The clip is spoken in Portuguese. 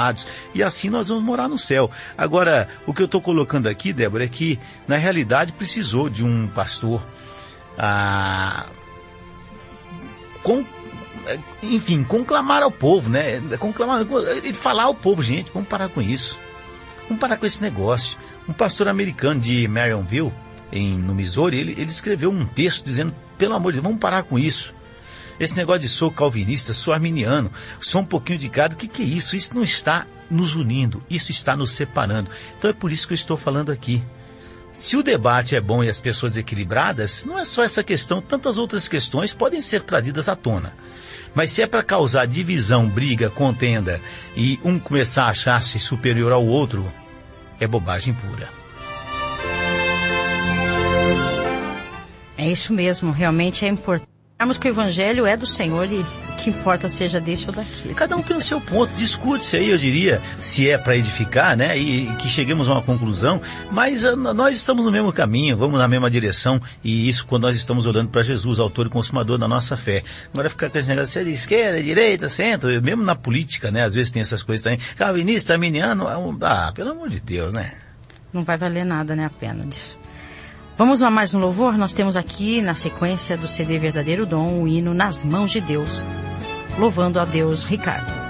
amados, e assim nós vamos morar no céu. Agora, o que eu estou colocando aqui, Débora, é que na realidade precisou de um pastor conclamar ao povo, né? Falar ao povo, gente, vamos parar com isso. Vamos parar com esse negócio. Um pastor americano de Marionville, no Missouri, ele escreveu um texto dizendo, pelo amor de Deus, vamos parar com isso. Esse negócio de sou calvinista, sou arminiano, sou um pouquinho de cada, o que é isso? Isso não está nos unindo, isso está nos separando. Então é por isso que eu estou falando aqui. Se o debate é bom e as pessoas equilibradas, não é só essa questão, tantas outras questões podem ser trazidas à tona. Mas se é para causar divisão, briga, contenda e um começar a achar-se superior ao outro, é bobagem pura. É isso mesmo, realmente é importante. Que o evangelho é do Senhor e o que importa seja desse ou daquele. Cada um tem o seu ponto, discute-se aí, eu diria, se é para edificar, né, e que cheguemos a uma conclusão, mas nós estamos no mesmo caminho, vamos na mesma direção, e isso quando nós estamos olhando para Jesus, autor e consumador da nossa fé. Agora ficar com esse negócio, se é de esquerda, direita, centro, mesmo na política, né, às vezes tem essas coisas também, calvinista, arminiano, pelo amor de Deus, né? Não vai valer nada, né, a pena disso. Vamos a mais um louvor? Nós temos aqui, na sequência do CD Verdadeiro Dom, o hino Nas Mãos de Deus. Louvando a Deus, Ricardo.